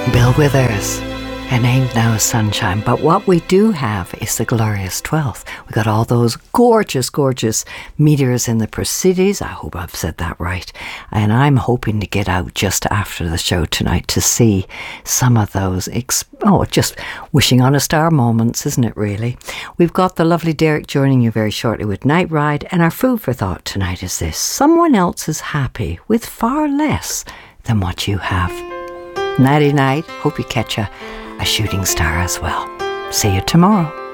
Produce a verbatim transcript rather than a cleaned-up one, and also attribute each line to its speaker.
Speaker 1: Bill Withers, and ain't no sunshine. But what we do have is the glorious twelfth. We got all those gorgeous, gorgeous meteors in the Perseids. I hope I've said that right. And I'm hoping to get out just after the show tonight to see some of those, exp- oh, just wishing on a star moments, isn't it really? We've got the lovely Derek joining you very shortly with Night Ride. And our food for thought tonight is this: someone else is happy with far less than what you have. Nighty night. Hope you catch a, a shooting star as well. See you tomorrow.